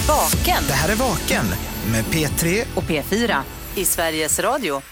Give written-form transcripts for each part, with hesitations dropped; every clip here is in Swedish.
Vaken. Det här är Vaken med P3 och P4 i Sveriges Radio.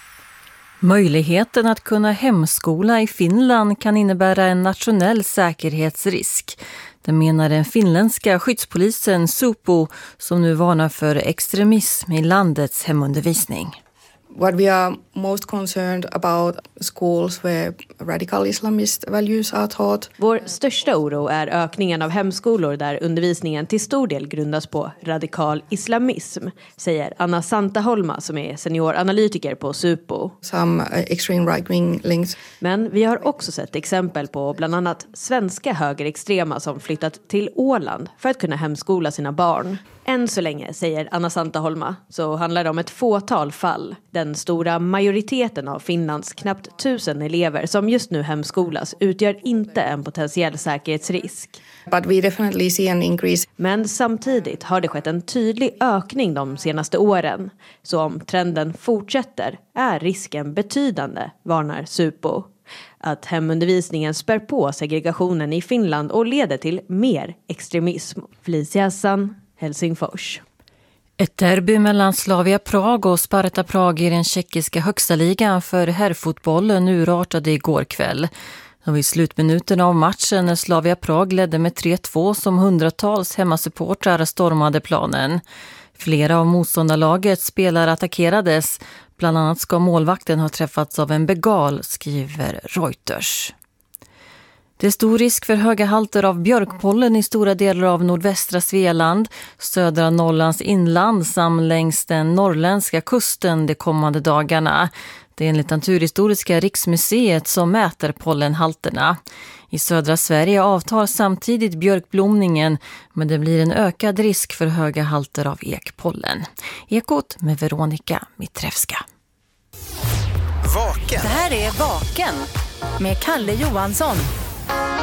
Möjligheten att kunna hemskola i Finland kan innebära en nationell säkerhetsrisk. Det menar den finländska skyddspolisen Supo, som nu varnar för extremism i landets hemundervisning. What we are most concerned about schools where radical Islamist values are taught. Vår största oro är ökningen av hemskolor där undervisningen till stor del grundas på radikal islamism, säger Anna Santaholma som är senioranalytiker på Supo. Some extreme right-wing links. Men vi har också sett exempel på bland annat svenska högerextrema som flyttat till Åland för att kunna hemskola sina barn. Än så länge, säger Anna Santaholma, så handlar det om ett fåtal fall. Den stora majoriteten av Finlands knappt 1000 elever som just nu hemskolas utgör inte en potentiell säkerhetsrisk. But we definitely see an increase. Men samtidigt har det skett en tydlig ökning de senaste åren. Så om trenden fortsätter är risken betydande, varnar Supo. Att hemundervisningen spär på segregationen i Finland och leder till mer extremism. Felicia Hassan, Helsingfors. Ett derby mellan Slavia Prag och Sparta Prag i den tjeckiska högsta ligan för herrfotbollen urartade igår kväll. Och i slutminuten av matchen när Slavia Prag ledde med 3-2 som hundratals hemmasupportrar stormade planen. Flera av motståndarlagets spelare attackerades. Bland annat ska målvakten ha träffats av en begal, skriver Reuters. Det är stor risk för höga halter av björkpollen i stora delar av nordvästra Svealand, södra Norrlands inland samt längs den norrländska kusten de kommande dagarna. Det är enligt Naturhistoriska riksmuseet som mäter pollenhalterna. I södra Sverige avtar samtidigt björkblomningen, men det blir en ökad risk för höga halter av ekpollen. Ekot med Veronica Mitrevska. Det här är Vaken med Kalle Johansson.